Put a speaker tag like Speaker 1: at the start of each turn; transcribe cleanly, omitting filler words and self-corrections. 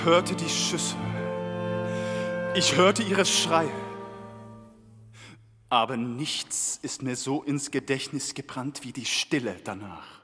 Speaker 1: hörte die Schüsse, ich hörte ihre Schreie, aber nichts ist mir so ins Gedächtnis gebrannt wie die Stille danach.